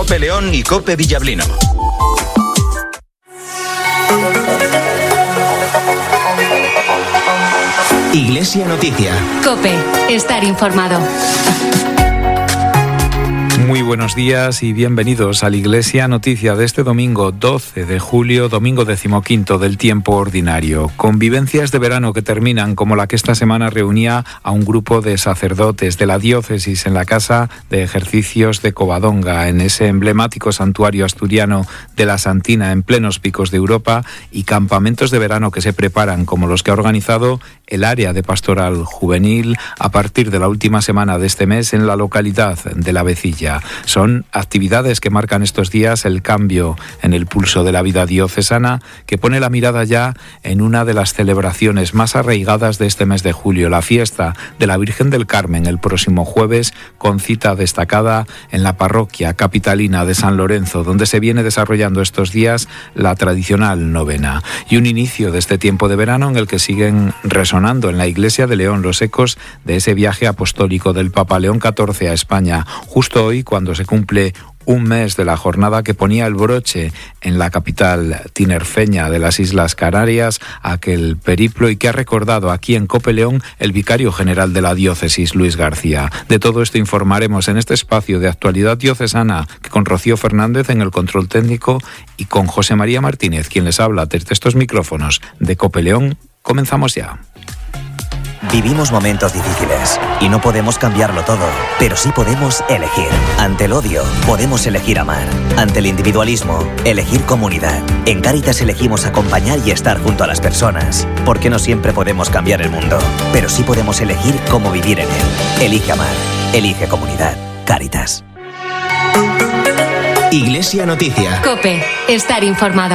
COPE León y COPE Villablino. Iglesia Noticia. COPE, estar informado. Muy buenos días y bienvenidos a la Iglesia Noticia de este domingo 12 de julio, domingo 15 del tiempo ordinario. Convivencias de verano que terminan, como la que esta semana reunía a un grupo de sacerdotes de la diócesis en la Casa de Ejercicios de Covadonga, en ese emblemático santuario asturiano de la Santina, en plenos picos de Europa, y campamentos de verano que se preparan, como los que ha organizado el área de pastoral juvenil a partir de la última semana de este mes en la localidad de La Vecilla. Son actividades que marcan estos días el cambio en el pulso de la vida diocesana, que pone la mirada ya en una de las celebraciones más arraigadas de este mes de julio, la fiesta de la Virgen del Carmen, el próximo jueves, con cita destacada en la parroquia capitalina de San Lorenzo, donde se viene desarrollando estos días la tradicional novena. Y un inicio de este tiempo de verano en el que siguen resonando en la Iglesia de León los ecos de ese viaje apostólico del Papa León XIV a España, justo hoy, cuando se cumple un mes de la jornada que ponía el broche en la capital tinerfeña de las Islas Canarias, aquel periplo, y que ha recordado aquí en COPE León el vicario general de la diócesis, Luis García. De todo esto informaremos en este espacio de actualidad diocesana, que con Rocío Fernández en el control técnico y con José María Martínez, quien les habla desde estos micrófonos de COPE León. Comenzamos ya. Vivimos momentos difíciles y no podemos cambiarlo todo, pero sí podemos elegir. Ante el odio, podemos elegir amar. Ante el individualismo, elegir comunidad. En Cáritas elegimos acompañar y estar junto a las personas, porque no siempre podemos cambiar el mundo, pero sí podemos elegir cómo vivir en él. Elige amar, elige comunidad. Cáritas. Iglesia Noticia. COPE, estar informado.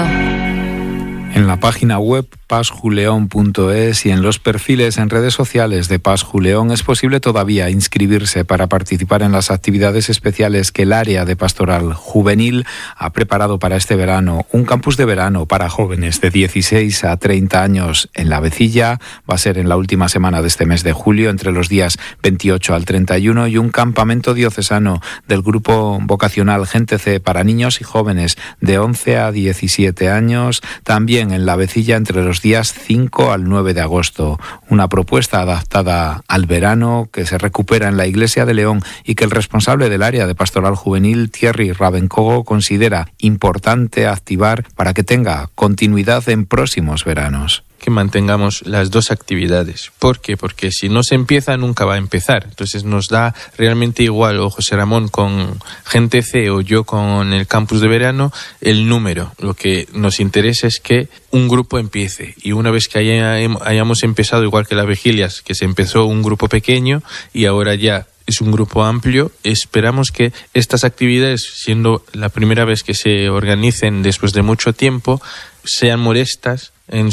En la página web pasjuleón.es y en los perfiles en redes sociales de Pasjuleón es posible todavía inscribirse para participar en las actividades especiales que el área de pastoral juvenil ha preparado para este verano. Un campus de verano para jóvenes de 16 a 30 años en La Vecilla. Va a ser en la última semana de este mes de julio, entre los días 28 al 31, y un campamento diocesano del grupo vocacional Gente C para niños y jóvenes de 11 a 17 años, también en La Vecilla entre los días 5 al 9 de agosto. Una propuesta adaptada al verano que se recupera en la Iglesia de León y que el responsable del área de pastoral juvenil, Thierry Rabencogo, considera importante activar para que tenga continuidad en próximos veranos. Que mantengamos las dos actividades. ¿Por qué? Porque si no se empieza, nunca va a empezar. Entonces nos da realmente igual, o José Ramón con Gente C o yo con el campus de verano, el número. Lo que nos interesa es que un grupo empiece. Y una vez que hayamos empezado, igual que las vigilias, que se empezó un grupo pequeño y ahora ya es un grupo amplio, esperamos que estas actividades, siendo la primera vez que se organicen después de mucho tiempo, sean modestas en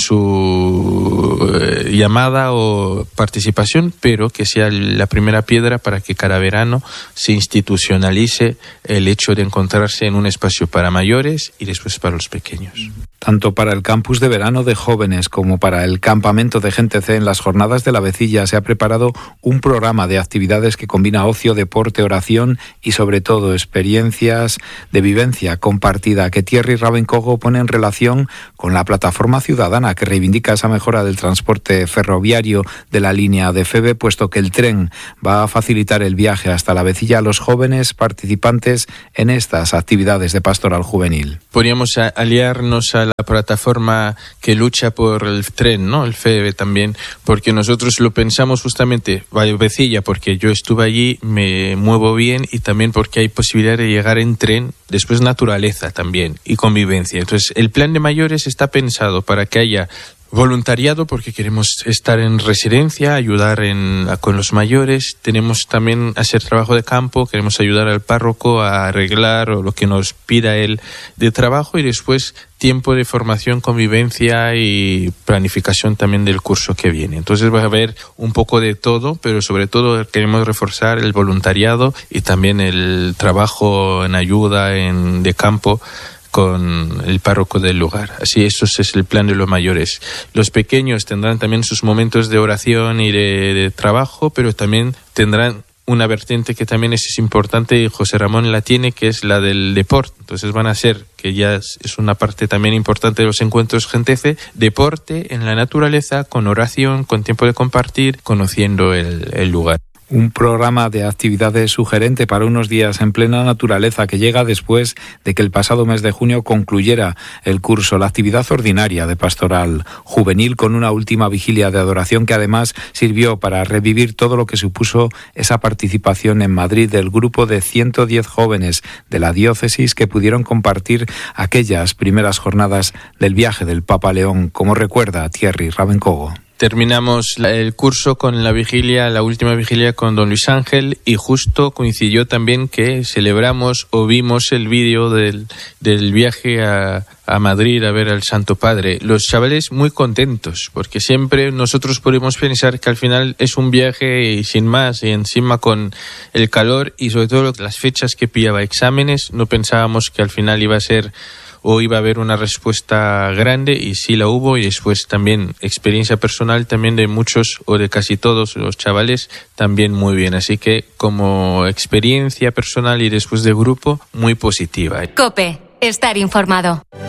su llamada o participación, pero que sea la primera piedra para que cada verano se institucionalice el hecho de encontrarse en un espacio para mayores y después para los pequeños. Tanto para el campus de verano de jóvenes como para el campamento de Gente C en las jornadas de La Vecilla se ha preparado un programa de actividades que combina ocio, deporte, oración y sobre todo experiencias de vivencia compartida que Thierry Rabencogo pone en relación con la plataforma ciudadana que reivindica esa mejora del transporte ferroviario de la línea de Feve, puesto que el tren va a facilitar el viaje hasta La Vecilla a los jóvenes participantes en estas actividades de pastoral juvenil. Podríamos aliarnos a la plataforma que lucha por el tren, ¿no? El FEVE también, porque nosotros lo pensamos justamente, Vallecilla, porque yo estuve allí, me muevo bien, y también porque hay posibilidad de llegar en tren, después naturaleza también y convivencia. Entonces el plan de mayores está pensado para que haya voluntariado, porque queremos estar en residencia, ayudar con los mayores. Tenemos también hacer trabajo de campo, queremos ayudar al párroco a arreglar o lo que nos pida él de trabajo, y después tiempo de formación, convivencia y planificación también del curso que viene. Entonces va a haber un poco de todo, pero sobre todo queremos reforzar el voluntariado y también el trabajo en ayuda de campo con el párroco del lugar. Así, eso es el plan de los mayores. Los pequeños tendrán también sus momentos de oración y de trabajo, pero también tendrán una vertiente que también es importante y José Ramón la tiene, que es la del deporte. Entonces van a ser, que ya es una parte también importante de los encuentros Gentece, deporte en la naturaleza, con oración, con tiempo de compartir, conociendo el lugar. Un programa de actividades sugerente para unos días en plena naturaleza que llega después de que el pasado mes de junio concluyera el curso, la actividad ordinaria de pastoral juvenil, con una última vigilia de adoración que además sirvió para revivir todo lo que supuso esa participación en Madrid del grupo de 110 jóvenes de la diócesis que pudieron compartir aquellas primeras jornadas del viaje del Papa León, como recuerda Thierry Ravencogo. Terminamos el curso con la última vigilia con don Luis Ángel, y justo coincidió también que celebramos o vimos el vídeo del viaje a Madrid a ver al Santo Padre. Los chavales muy contentos, porque siempre nosotros podemos pensar que al final es un viaje y sin más, y encima con el calor y sobre todo las fechas que pillaba, exámenes, no pensábamos que al final iba a haber una respuesta grande, y sí la hubo. Y después también experiencia personal también de muchos o de casi todos los chavales, también muy bien. Así que como experiencia personal y después de grupo, muy positiva. COPE, estar informado.